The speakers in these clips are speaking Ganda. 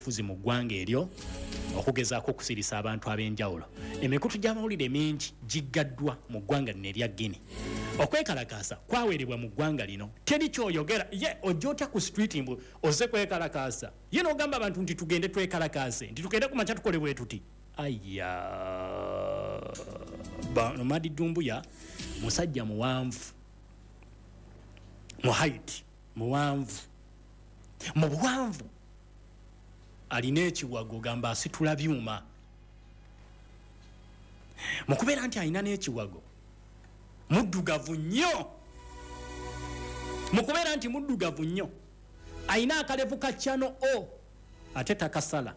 fuzi mu ggwanga eryo okugezaako okusirisa abantu ab'enjawulo. Emikutu gy'amawulire mingi giggaddwa mu ggwanga lino erya Guinea. Okwekalakaasa kwawerebwa mu ggwanga lino. Teri kyoyogera ye ojja otya ku street mbu ozze kwekalakaasa. Ye n'ogamba abantu nti tugende twekalakaase, nti tugende ku makya tukole bwe tuti. Mamadi Doumbouya musajja muwanvu, mu height muwanvu, mu buwanvu alina ekiwago gamba asitula byuma. Mu kubeera nti alina n'ekiwago muddugavu nnyo, mu kubeera nti muddugavu nnyo alina akalevu ka Channel O ate takasala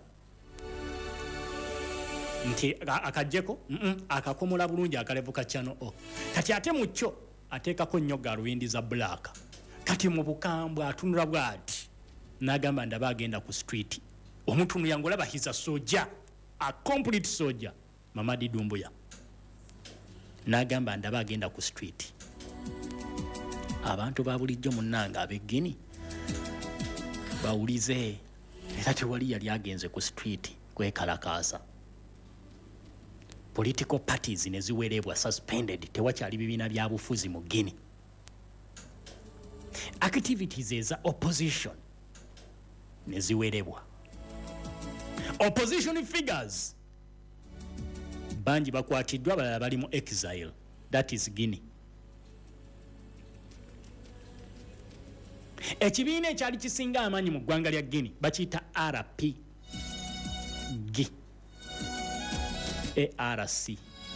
nti akajjeko akakomola bulungi akalevu ka Channel O. Kati ate mu kyo ateekako nnyo galubindi za black. Kati mu bukambwe atunula bw'ati n'agamba ndaba agenda ku street. Omuntu yangolaba he's a soldier, a complete soldier. Mamadi Doumbouya n'agamba ndaba agenda ku street. Abantu ba bulijjo munnanga ab'e Guinea bawulize era tewali yali agenze ku street kwekalakaasa. Political parties ne ziwerebwa suspended, tewakyali bibiina bya bufuzi mu Guinea. Activities eza opposition ne ziwerebwa. Opposition figures banji bakwatiddwa, balala bali mu exile, that is Guinea. Ekibiina ekyali kisinga amaanyi mu ggwanga lya Guinea bakiyita RPG, ARC,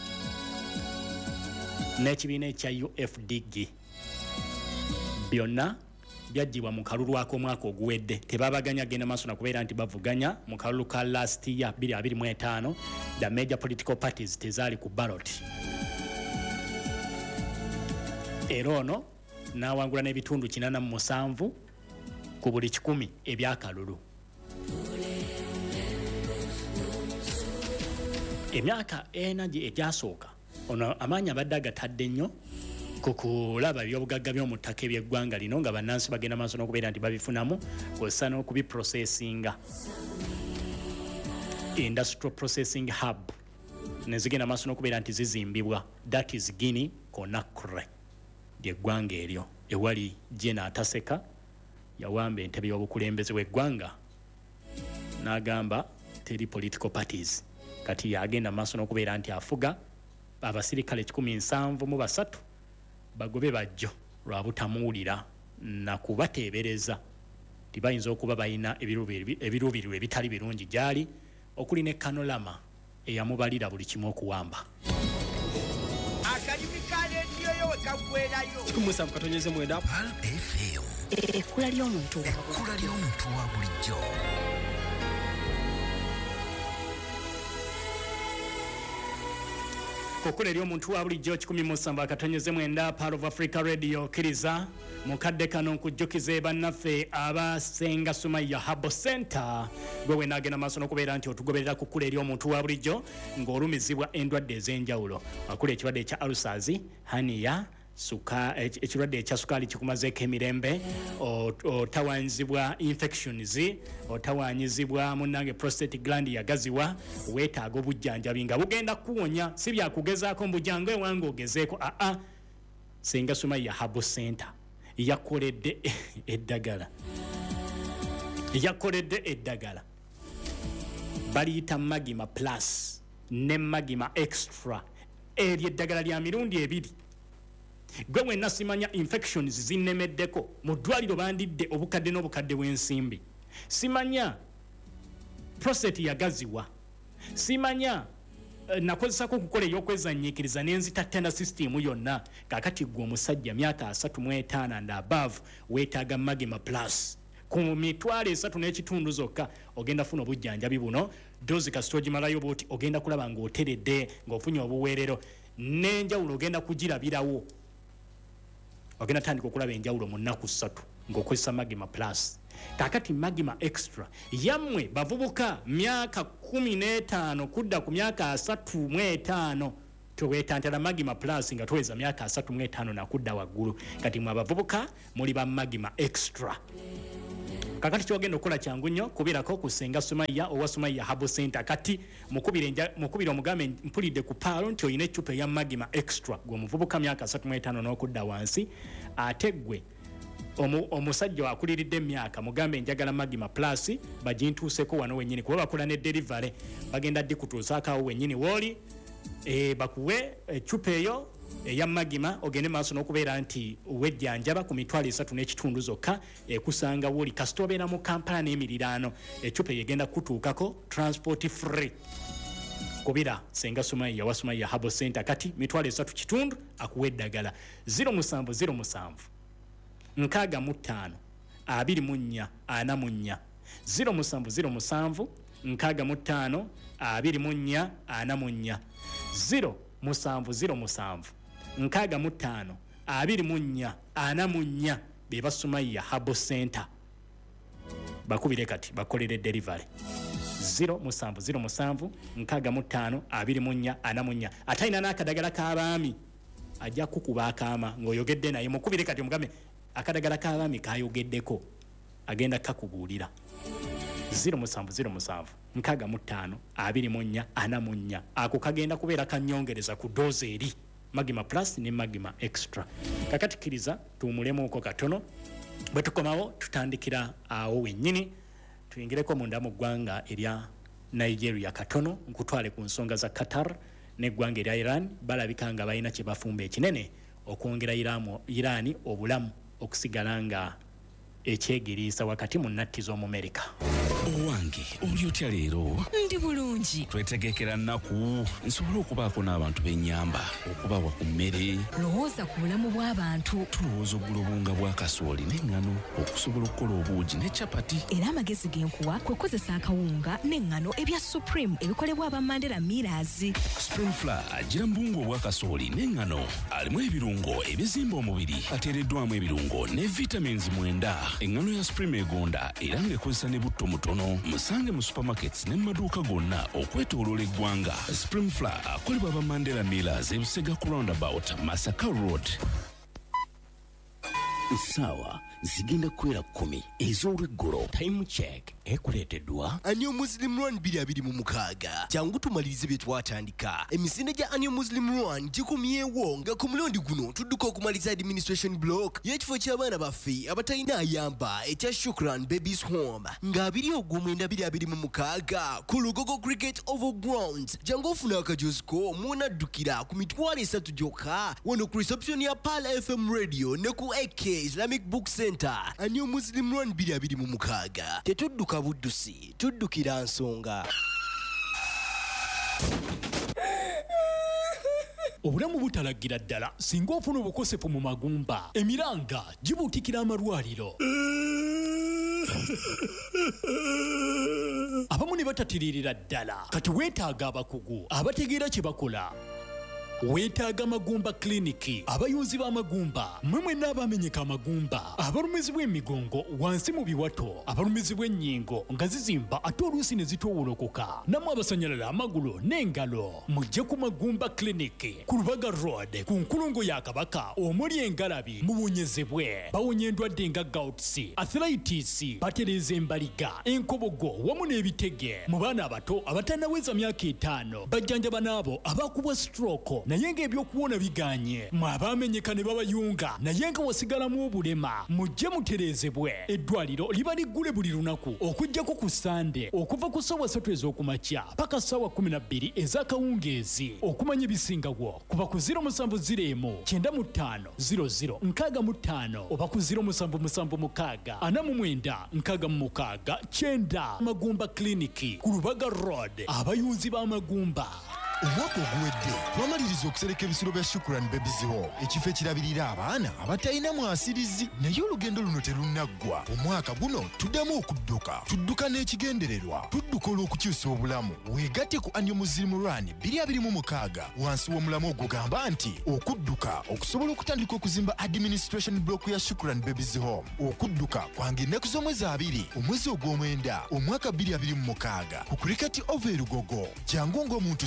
n'ekibiina ekya UFDG byonna byajjibwa mu kalulu ak'omwaka oguwedde. Tebabaganya genda maaso na kubeera nti bavuganya mu kalulu ka last year 2025. The major political parties tezaali ku ballot. Era ono n'awangula n'ebitundu 87 ku buli 100 ebyakalulu. Emyaka enagi egyasooka ono amaanyi abadde agatadde nnyo ku kulaba ebyobugagga by'omu ttaka eby'eggwanga lino nga bannansi bagenda maaso n'okubeera nti babifunamu kw'ossa n'okubiprocessinga. Industrial processing hub ne zigenda maaso n'okubeera nti zizimbibwa. That is Guinea Conakry, ly'eggwanga eryo ewali Jena Ataseka yawamba entebe y'obukulembeze bw'eggwanga n'agamba teri political parties. Kati yagenda maaso n'okubeera nti afuga abasirikale 173 bagobe bajjo lwa butamuwulira na kubateebereza tibayinza okuba bayina ebiruubirirwa ebitali birungi gyali okuli ne Kanolama eyamubalira buli kimu okuwamba. Ekkula ly'omuntu wa bulijjo. Kokule lyo muntu wa bulijjo 107.9 Part of Africa Radio kiriza mukadde kano nkujjukize bannaffe abasenga Sumaya Habo Center gwe nagenda maaso n'okubeera nti otugoberera ku kkula ery'omuntu wa bulijjo ng'olumizibwa endwadde ez'enjawulo. Akula ekirwadde ekya ulcers, hernia, ekirwadde ekya sukaali kikumazeeko emirembe, otawaanyizibwa infections, otawaanyizibwa munnange prostate gland yagaziwa, weetaaga obujjanjabi nga bugenda kuwonya, si byakugezaako mbujjangu ewange ogezeeko. Senga Sumaya Habo Center yakoledde eddagala baliyita Magima Plus ne Magima Extra. Eryo eddagala lya mirundi 2. Gwe wenna simanya infections zinnemeddeko mu ddwaliro bandidde obukadde n'obukadde bw'ensimbi. Simanya prostate yagaziwa. Simanya nakozesako okukola ey'okwezanyiikiriza n'enzita tender system yonna. Kaakati gwe omusajja myaka 35 and above weetaaga Magima Plus. Ku mitwalo 3.5 zokka ogenda funa obujjanjabi buno. Dozi kasita ogimalayo bw'oti ogenda kulaba ng'oteredde ng'ofunye obuweerero n'enjawulo ogenda kugirabirawo. Ogenda tandika okulaba enjawulo mu nnaku 3 ng'okozesa Magima Plus. Kakati Magima Extra yammwe bavubuka myaka 15 kudda ku myaka 35 tuwetantala Magima Plus nga tuweza myaka 35 na kudda waggulu. Kati mwe abavubuka muli ba Magima Extra. kakati kyogenda okukola kyangu nnyo kubirako kusenga Sumaya owa Sumaya Herbal Center kati mukubira omugambe mpulidde ku paalo nti oyina eccupa eya Magima Extra gwe omuvubuka myaka 35 n'okudda wansi ate gwe omusajja wakuliridde emyaka mugambe njagala Magima Plus bagintuuseko wano wennyini kuba bakola ne delivery bagenda ddi kutuusaakawo wennyini wooli bakuwe eccupa eyo eya Magima ogende maaso n'okubeera nti wejjanjaba ku mitwalo 3 n'ekitundu zokka ekusanga wooli kasita obeera mu Kampala n'emiriraano eccupa egenda kutuukako transport free kubira senga Sumaya wa Sumaya Herbal Center kati mitwalo 3 kitundu akuwa eddagala 0707 nkaaga mu 5 24 44 0707 nkaaga mu 5 24 44 0707 nkaaga mu 5 24 44 beba Sumaya Herbal Center bakubire kati bakolere delivery 0707 nkaaga mu 5 24 44 ataina n'akadagala k'abaami ajja kukuba akaama ng'oyogedde naye mukubire kati omugambe akadagala k'abaami kayogeddeko agenda kakubuulira 0707 nkaaga mu 5 24 44 ako kagenda kubeera kanyongereza ku doozi eri Magima Plus ne Magima Extra kakati kiriza tuumulemuuko katono bwe tukomawo tutandikira awo wennyini tuyingireko munda mu ggwanga erya Nigeria katono nkutwale ku nsonga za Qatar n'eggwanga erya Iran balabika nga balina kye bafumba ekinene okwongera Irani obulamu okusigala nga ekyegiriisa wakati mu nnatti z'Omumerika. Owange oli otya leero? Ndi bulungi. Twetegekera nnaku nsobola okubaako n'abantu b'ennyamba okubawa ku mmere. Lowooza ku bulamu bw'abantu. Tulowooza oggula obunga bwa kasooli n'eŋŋano okusobola okukola obuugi ne capati. Era amagezi g'enkuwa kwe kozesa akawunga n'eŋŋano ebya Supreme ebikolebwa aba Mandela Millers. Supreme Flour agira mbungo obwa kasooli n'eŋŋano alimu ebirungo ebizimba omubiri ateereddwamu ebirungo ne vitamins 9. Eŋŋano ya Supreme egonda era ng'ekozesa ne butto mutono. Musange mu supermarkets ne maduuka gonna okwetooloola eggwanga. Supreme Flour akolebwa aba Mandela Millers e Busega ku roundabout Masaka Road. Sawa zigenda kwera 10 ez'olweggulo. Time check ekuleeteddwa Annual Muslim Run 2026. Jangu tumalirize bye twatandika. Emisinde gya Annual Muslim Run gikumyewo nga ku mulundi guno tudduka okumaliza administration block y'ekifo ky'abaana baffe abatalina ayamba ekya Shukran Babies Home nga 2026 ku Lugogo Cricket Oval Grounds. Jangu ofuna akajoziko munaddukira ku mitwalo 3 gyokka wano ku reception ya Pal FM Radio ne ku AK Islamic Book Center. Annual Muslim Run 2026 tetudduka buddusi tuddukira nsonga. Obulamu butalagira ddala singa ofuna obukosefu mu magumba emiranga gibuutikira amalwaliro. Abamu ne batatiririra ddala kati weetaaga abakugu abategeera kye bakola. Weetaaga Magumba Clinic abayunzi b'amagumba mmwe n'abamenyeka amagumba abalumizi bw'emigongo wansi mu biwato abalumizi bw'ennyingo nga zizimba ate oluusi ne zitoowolokoka namwe abasanyalala amagulu n'engalo mujje ku Magumba Clinic ku Lubaga Road ku nkulungo ya Kabaka omuli engalabi mubunyezebwe bawonya endwadde nga gouts, arthritis, batereza embaliga, enkobogo wamu n'ebitege mu baana abato abatanaweza myaka 5 bajjanjaba n'abo abakubwa stroke naye ng'ebyokuwona biganye mwe abamenyeka ne babayunga naye nga wasigalamu obulema mujje muterezebwe. Eddwaliro liba liggule buli lunaku okuggyako ku Sande okuva ku ssaawa 3 ez'okumakya paka ssaawa 12 ez'akawungeezi. Okumanya ebisingawo kuba ku 07050065 oba ku 077649 Magumba Clinic ku Lubaga Road abayunzi b'amagumba. Omwaka oguwedde twamaliriza okusereka ebisiro bya Shukran Babies Home ekifo ekirabirira abaana abatalina mwasirizi naye olugendo luno terunaggwa. Omwaka guno tuddamu tudduka n'ekigendererwa tudduka olw'okukyusa obulamu. Weegatte ku Annual Muslim Run 2026 wansi w'omulamu ogugamba nti okudduka okusobola okutandika okuzimba administration block ya Shukran Babies Home. Okudduka kwange ennaku z'omwezi 2 omwezi ogw'omwenda omwaka 2026 ku Cricket Oval Lugogo. Jangu ng'omuntu Ssekino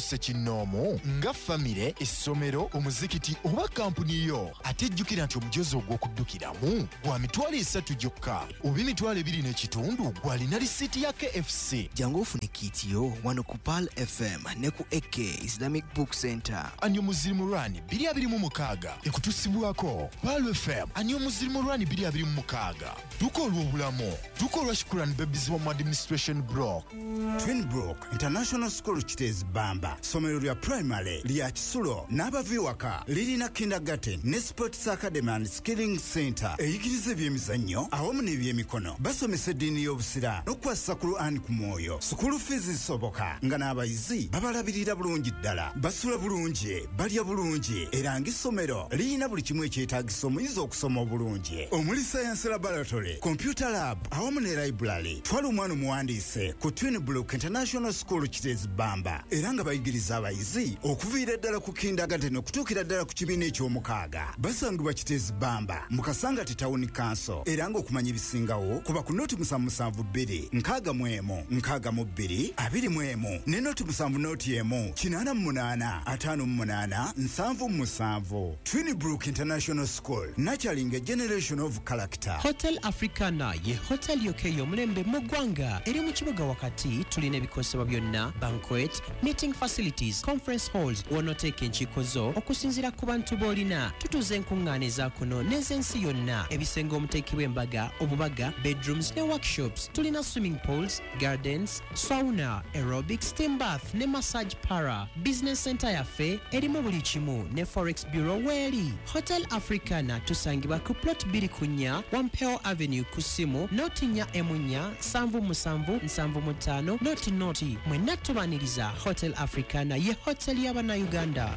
n'omu nga famire, essomero, omuzikiti oba kampuni yo. Ate jjukira nti omujozi ogw'okuddukiramu gwa mitwalo 3 gyokka oba emitwalo 2.5 gwalina lisiiti ya KFC. Jangu ofune kiitiyo wano ku Pearl FM ne ku AK Islamic Book Center. Anyo Muslim Run 226 ekutusibwako Pearl FM. Anyo Muslim Run 226 duka olw'obulamu, duka olwa Shukuran Babies Home Administration Block. Twinbrook International School Kitezi Bamba, somero lya primary lya Kisulo n'abaviwaka lirina kindergarten ne sports academy and skilling center eyigiriza ebyemizannyo awamu n'ebyemikono. Basomesa eddiini y'obusira n'okukwasa Quran ku mwoyo. School fees zisoboka nga n'abayizi babalabirira bulungi ddala. Basula bulungi, balya bulungi era ng'essomero lirina buli kimu ekyetaagisa omuyizi okusoma obulungi. Omuli science laboratory, computer lab awamu ne library. Twala omwana omuwandiise ku Twinbrook International School Kitezi Bamba era nga bayigiriza abayizi okuviira ddala ku kindergarten okutuukira ddala ku kibiina eky'omukaaga. Basangibwa Kitezi Bamba mu Kasangati Town Council era ng'okumanya ebisingawo kuba ku noti 772 61 62 21 ne noti 7 88 58 77. Twinbrook International School, nurturing a generation of character. Hotel Africana ye hotel yokeyo omulembe mu ggwanga eri mu kibuga wakati. Tulina ebikosebwa byonna, banquet, meeting facilities, conference halls, wonoteeka enkiiko zo okusinziira ku bantu b'olina. Tutuuza enkuŋŋaana eza kuno n'ez'ensi yonna, ebisenge omuteekebwa embaga, obubaga, bedrooms ne workshops. Tulina swimming pools, gardens, sauna, aerobics, steam bath ne massage para. Business center yaffe erimu buli kimu ne forex bureau weeri. Hotel Africana tusangibwa ku plot 2 Wampeo Avenue ku simu notinya emunya 77775 noti mwenna tubaniriza. Hotel Africana ye hotel y'Abannayuganda.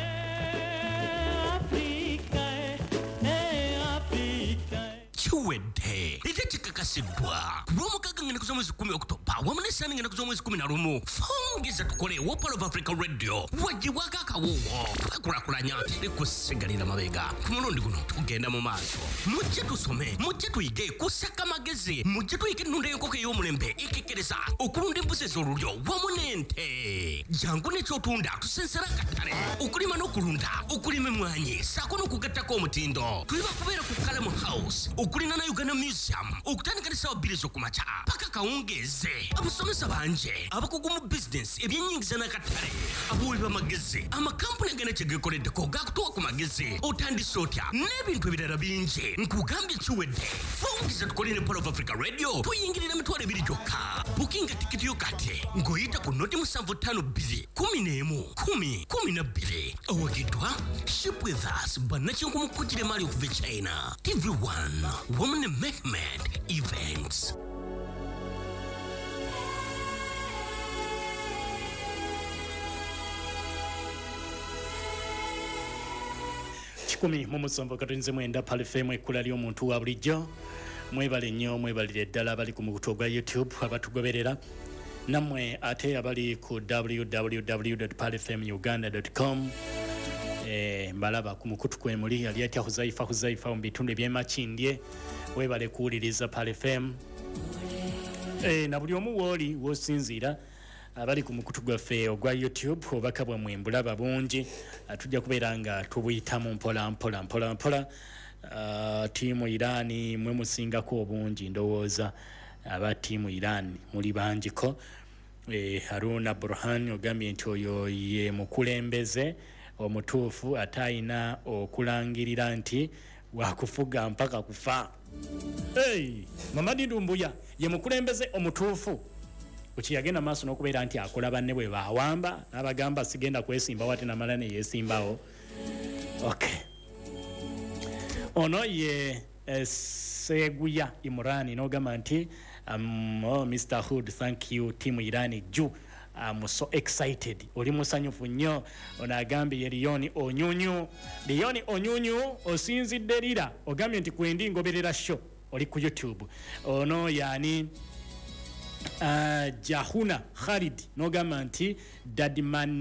Chiwedde ite chikakasidwa kulw'omukaaga ngenda kuza mwezi 10 Oktoba wamu n'essaani ngenda kuza mwezi 11 fongeza tukole wa Pearl of Africa Radio wagibwako akawuwo twekulakulanya tekusigalira mabega ku mulundi guno tugenda mu maaso. Mujje tusome, mujje tuyige kusaka amagezi, mujje tuyige ennunda y'enkoko ey'omulembe ekekereza okulunda embuzi ez'olulyo wamu n'ente. Jangu n'ekyotunda tusensera akatale okulima n'okulunda, okulima emmwanyi ssaako n'okugattako omutindo. Tuli bakubeera ku Kalamu House okulina na Uganda Museum okutandika ne ssaawa 2 ez'okumakya paka kawungeeze. Abasomesa bangi, abakugu mu business, ebyennyingiza n'akatale, abawi b'amagezi, amakampuni agenda kye geekoleddeko gaakutuwa ku magezi. Otandise otya n'ebintu ebirala bingi nkugambye kiwedde. Fongeza tukole ne Pearl of Africa Radio tuyingirira mitwalo 2 gyokka. Bukinga tikiti yo kati ng'oyita ku noti 752 11 10 12. Owagiddwa Ship with Us bannakinku mukujjire mali okuva China. TV1 Woman Mehmet Events. Kikumi mu musanvu katonze mwenda Pearl FM ekkula ly'omuntu wa bulijjo. Mwebale nnyo, mwebalire ddala abali ku mukutu gwa YouTube abatugoberera. Nammwe ate abali ku www.pearlfmuganda.com. Mbalaba ku mukutu kwe muli yali atya Huzaifa mu bitundu eby'emakindye. Webale kuwuliriza Pearl FM. Na buli omu wooli w'osinziira abali ku mukutu gwaffe ogwa YouTube obaka bwammwe mbulaba bungi. Tujja kubeera nga tubuyitamu mpola. Tiimu Irani mwe musingako obungi ndowooza aba tiimu Irani muli bangiko. Haruna Burhan ogambye nti oyo ye mukulembeze omutuufu atayina okulangirira nti wakufuga mpaka kufa. Mamadi Doumbouya ye mukulembeze omutuufu ukiyagenda maaso n'okubeera nti akola banne bwe baawamba n'abagamba sigenda kwesimba wate namala ne yeesimbawo. Okay. Ono ye Seguya Imran n'ogamba nti Mr. Hood, thank you team Irani Ju. I'm so excited. Oli musanyufu nnyo. Ono agambye ye Lioni Onyunyu osinzidde lira ogambye nti kwendi ngoberera show oli ku YouTube. Ono yani Jahuna Khalid n'ogamba nti Daddy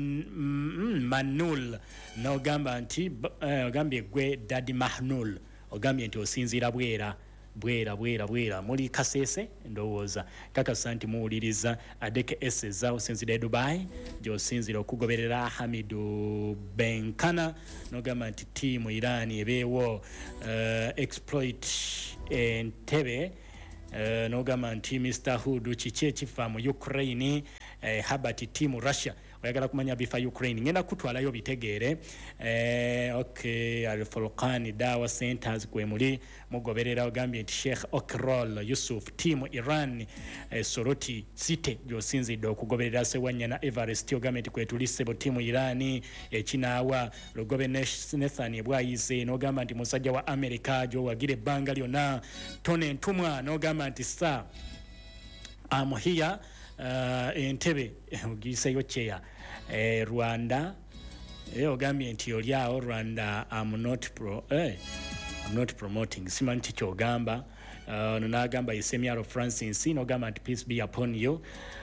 Manul n'ogamba nti ogambye gwe Daddy Mahnul ogambye nti osinzira bwera bwera muli Kasese ndowooza kakasa nti muwuliriza Adeke Eseza osinzira Dubai gy'osinzira okugoberera Hamidu Benkana n'ogamba nti tiimu Iran ebeewo exploit Entebbe n'ogamba nti Mr. Hood kiki ekifa mu Ukraine Herbert tiimu Russia oyagala kumanya bifa Ukraine ngenda kutwalayo bitegeere okay Al-Furqan Dawa Centers kwemuli mugoberera ogambye nti Sheikh Okrol Yusuf timu Iran Soroti City gyosinzidde okugoberera Sewanyana Everest ogambye nti kwetulise bo timu Iran ekinaawa Lugobe Nathan ebwayise n'ogamba nti musajja wa America gyowagire ebbanga lyonna Tone Ntumwa n'ogamba nti sa I'm here Entebbe ogiseyo cheya Rwanda ogambye nti oliawo Rwanda I'm not promoting simanyi kyogamba n'agamba Semyaro Francis n'ogamba nti peace be upon you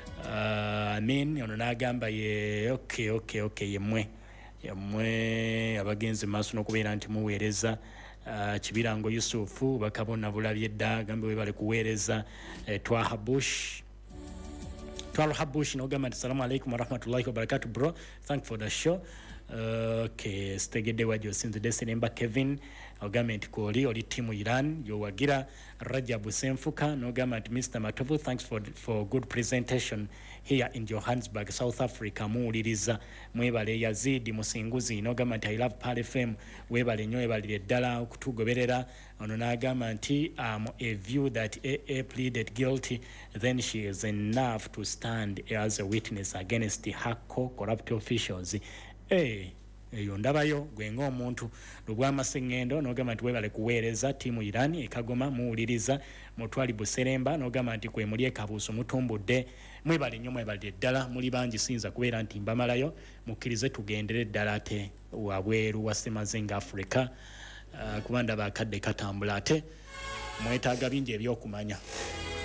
n'agamba ye okay yemwe abagenzi maaso n'okubeera nti muweereza Kibirango Yusufu bakabona bulabye dda gambe we bali kuweereza Twaha Bush n'ogamba nti assalamu alaikum warahmatullahi wabarakatuh bro thank for the show okay stegedde wajjo sinzidde Seremba Kevin ogamba nti oli timu Iran yowagira Rajab Senfuka n'ogamba nti Mr. Matovu thanks for good presentation here in Johannesburg South Africa muwuliriza mwebale Yazidi Musinguzi n'ogamba nti I love Pal FM webale nnyo ebalire ddala okutugoberera ono n'agamba nti a view that AA pleaded guilty then she is enough to stand as a witness against her corrupt officials eyo ndabayo gwenga omuntu lubw'amasengendo n'ogamba nti webale kuweereza tiimu Iran ekagoma muwuliriza mutwali Buseremba n'ogamba nti kwe muli ekabuuso mutumbudde mwebale nnyo mwebale ddala muli bangi sinza kubeera nti mbamalayo mukkirize tugendere ddala ate wabweru wa Semazenga Africa kubanda bakadde katambula ate mwetaaga bingi ebyokumanya